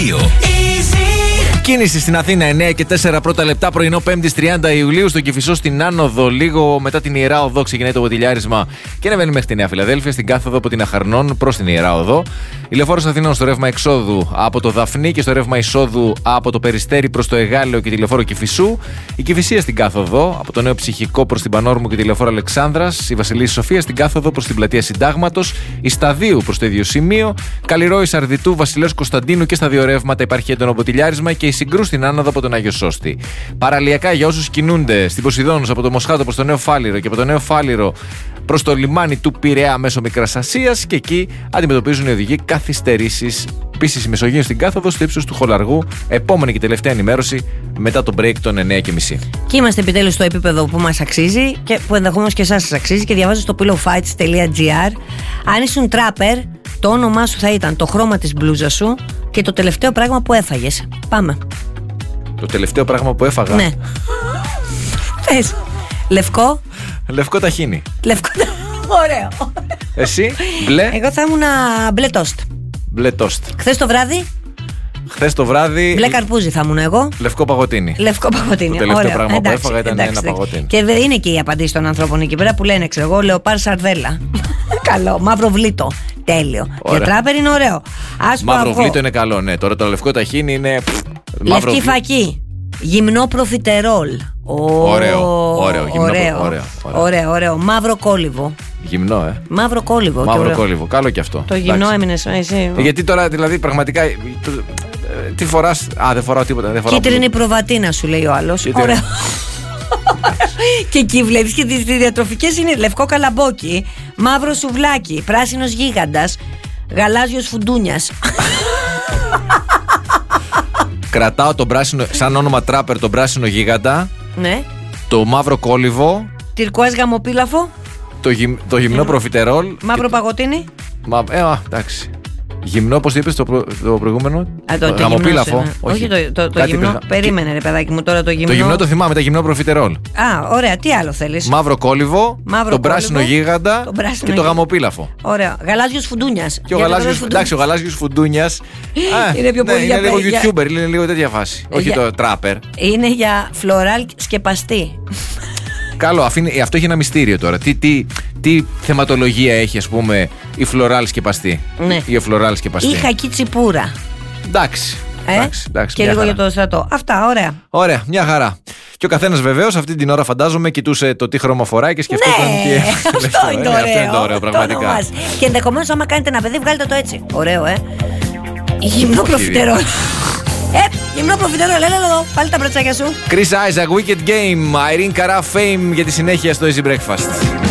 Κίνηση στην Αθήνα 9 και 4 πρώτα λεπτά, πρωινό 5η 30 Ιουλίου. Στον Κηφισό στην Άνοδο, λίγο μετά την Ιερά Οδό, ξεκινάει το ποτηλιάρισμα και ανεβαίνει μέχρι τη Νέα Φιλαδέλφια. Στην κάθοδο από την Αχαρνών προς την Ιερά Οδό. Η λεωφόρος Αθηνών στο ρεύμα εξόδου από το Δαφνί και στο ρεύμα εισόδου από το Περιστέρι προς το Εγάλεο και τη λεωφόρο Κηφισού. Η Κηφισία στην κάθοδο από το Νέο Ψυχικό προς την Πανόρμου και τη λεωφόρο Αλεξάνδρας. Η Βασιλίσσης Σοφία στην κάθοδο προς την πλατεία Συντάγματος. Η Σταδίου προς το ίδιο σημείο. Καλλιρόη Αρδιτού, Βασιλέως Κωνσταντίνου και στα δύο ρεύματα υπάρχει έντονο ποτηλιάρισμα και η Συγκρού στην Άνοδο από τον Άγιο Σώστη. Παραλιακά για όσους κινούνται στην Ποσειδώνους από το Μοσχάτο προς το Νέο Φάληρο και από το Νέο Φάληρο προς το λιμάνι του Πειραιά μέσω Μικράς Ασίας, και εκεί αντιμετωπίζουν οι οδηγοί καθυστερήσεις. Επίσης η Μεσογείο στην κάθοδο στο ύψος του Χολαργού. Επόμενη και τελευταία ενημέρωση μετά το break των 9:30. Και είμαστε επιτέλους στο επίπεδο που μας αξίζει και που ενδεχομένως και εσάς σας αξίζει, και διαβάζω στο pillowfights.gr. Αν ήσουν τράπερ, το όνομά σου θα ήταν το χρώμα της μπλούζας σου και το τελευταίο πράγμα που έφαγες. Πάμε. Το τελευταίο πράγμα που έφαγα. Ναι. Θες λευκό. Λευκό ταχίνι. Λευκό. Ωραίο. Εσύ, μπλε. Εγώ θα ήμουν μπλε τόστ. Μπλε τόστ. Χθες το βράδυ. Μπλε καρπούζι θα ήμουν εγώ. Λευκό παγωτίνι. Λευκό παγωτίνι. Το τελευταίο Ωραίο. πράγμα που έφαγα ήταν ένα παγωτίνι. Και δεν είναι και η απαντήση των ανθρώπων εκεί πέρα που λένε, ξέρω εγώ, λεοπάρ σαρδέλα. Καλό. Μαύρο βλήτο. Τέλειο. Για τράπερ είναι ωραίο. Μαύρο βλήτο είναι καλό, ναι. Τώρα το λευκό ταχίνι είναι. Λευκή φακή. Γυμνό προφιτερόλ. Ωραίο. Μαύρο κόλυβο. Γυμνό, Μαύρο κόλυβο. Μαύρο κόλυβο. Καλό και αυτό. Το γυμνό έμεινε εσύ. Γιατί τώρα δηλαδή πραγματικά. Τι φοράς? Δεν φοράω τίποτα. Κίτρινη προβατίνα σου λέει ο άλλος. Ωραίο. Και εκεί βλέπεις και τις διατροφικές είναι λευκό καλαμπόκι, μαύρο σουβλάκι, πράσινος γίγαντας, γαλάζιος φουντούνιας. Κρατάω τον πράσινο, σαν όνομα τράπερ, τον πράσινο γίγαντα. Ναι. Το μαύρο κόλυβο. Τυρκουάζ γαμοπίλαφο. Το γυμνό προφιτερόλ. Μαύρο παγωτίνι. Εντάξει. Γυμνό, πώς είπες το προηγούμενο? Το γαμοπίλαφο. Όχι το γυμνό. Περίμενε, ρε παιδάκι μου, τώρα το γυμνό. Το γυμνό το θυμάμαι, το γυμνό προφιτερόλ. Ωραία, τι άλλο θέλεις? Μαύρο κόλυβο, τον πράσινο γίγαντα και το γαμοπίλαφο. Ωραία. Γαλάζιος φουντούνιας. Εντάξει, ο γαλάζιος φουντούνιας είναι πιο πολύ. Είναι λίγο YouTuber, είναι λίγο τέτοια φάση. Όχι το τράπερ. Είναι για φλωράλ σκεπαστή. Καλό, αυτό έχει ένα μυστήριο τώρα. Τι θεματολογία έχει, ας πούμε, η φλωράλ σκεπαστή? Ναι. Ή ο φλωράλ σκεπαστή. Ή χακί τσιπούρα. Εντάξει. Και λίγο για το στρατό. Αυτά, ωραία. Ωραία, μια χαρά. Και ο καθένας βεβαίως αυτή την ώρα, φαντάζομαι, κοιτούσε το τι χρώμα φοράει και σκεφτόταν. Ναι, αυτό είναι το ωραίο. Πραγματικά. Και ενδεχομένως, άμα κάνετε ένα παιδί, βγάλετε το έτσι. Ωραίο, γυμνό προφιτερόλ. Γυμνό προφιτερόλ, έλα εδώ, πάλι τα μπρατσάκια σου. Chris Isaac, Wicked Game, Irene Cara, Fame για τη συνέχεια στο Easy Breakfast.